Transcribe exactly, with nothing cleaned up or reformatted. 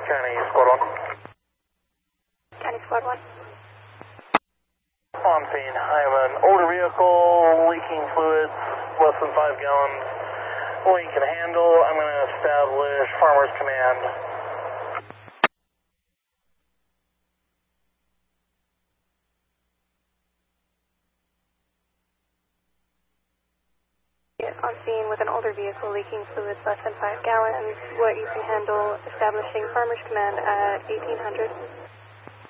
County Squad one. County Squad one. On scene. I have an older vehicle, leaking fluids, less than five gallons. We can handle. I'm going to establish Farmers Command. On scene with an older vehicle, leaking fluids less than five gallons. What you can handle, establishing Farmers Command at eighteen hundred.